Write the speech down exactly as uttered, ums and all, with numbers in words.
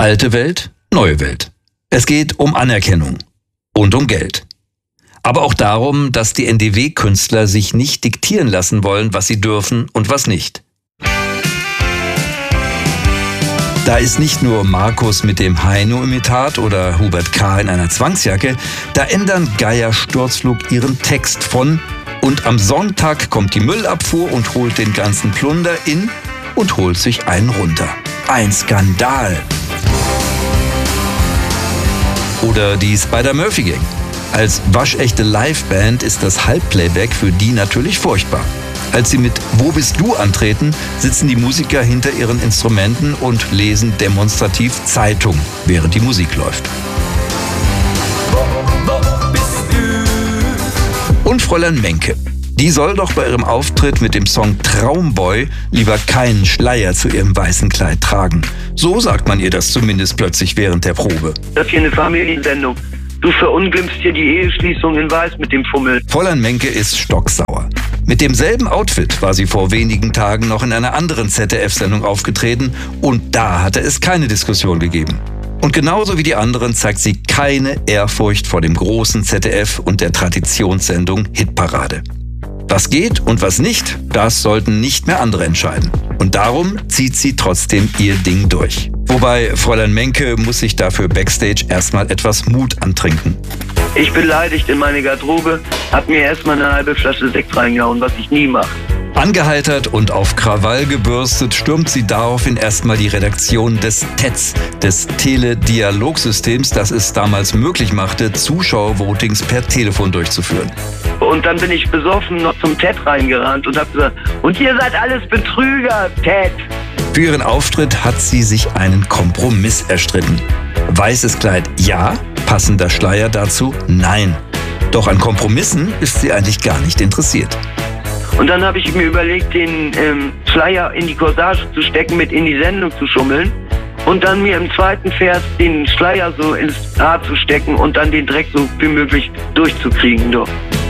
Alte Welt, neue Welt. Es geht um Anerkennung und um Geld. Aber auch darum, dass die N D W-Künstler sich nicht diktieren lassen wollen, was sie dürfen und was nicht. Da ist nicht nur Markus mit dem Heino-Imitat oder Hubert K. in einer Zwangsjacke, da ändern Geier Sturzflug ihren Text von „Und am Sonntag kommt die Müllabfuhr und holt den ganzen Plunder in und holt sich einen runter." Ein Skandal. Oder die Spider-Murphy-Gang. Als waschechte Liveband ist das Halbplayback für die natürlich furchtbar. Als sie mit "Wo bist du" antreten, sitzen die Musiker hinter ihren Instrumenten und lesen demonstrativ Zeitung, während die Musik läuft. Und Fräulein Menke. Die soll doch bei ihrem Auftritt mit dem Song Traumboy lieber keinen Schleier zu ihrem weißen Kleid tragen. So sagt man ihr das zumindest plötzlich während der Probe. Das ist hier eine Familiensendung. Du verunglimpfst hier die Eheschließung in Weiß mit dem Fummel. Fräulein Menke ist stocksauer. Mit demselben Outfit war sie vor wenigen Tagen noch in einer anderen Z D F-Sendung aufgetreten und da hatte es keine Diskussion gegeben. Und genauso wie die anderen zeigt sie keine Ehrfurcht vor dem großen Z D F und der Traditionssendung Hitparade. Was geht und was nicht, das sollten nicht mehr andere entscheiden. Und darum zieht sie trotzdem ihr Ding durch. Wobei Fräulein Menke muss sich dafür backstage erstmal etwas Mut antrinken. Ich beleidigt in meine Garderobe, hab mir erstmal eine halbe Flasche Sekt reingehauen, was ich nie mache. Angeheitert und auf Krawall gebürstet stürmt sie daraufhin erstmal die Redaktion des T E Z, des Teledialogsystems, das es damals möglich machte, Zuschauervotings per Telefon durchzuführen. Und dann bin ich besoffen noch zum T E Z reingerannt und hab gesagt, und ihr seid alles Betrüger, T E Z. Für ihren Auftritt hat sie sich einen Kompromiss erstritten. Weißes Kleid ja, passender Schleier dazu nein. Doch an Kompromissen ist sie eigentlich gar nicht interessiert. Und dann habe ich mir überlegt, den ähm, Schleier in die Corsage zu stecken, mit in die Sendung zu schummeln und dann mir im zweiten Vers den Schleier so ins Haar zu stecken und dann den Dreck so wie möglich durchzukriegen. Doch.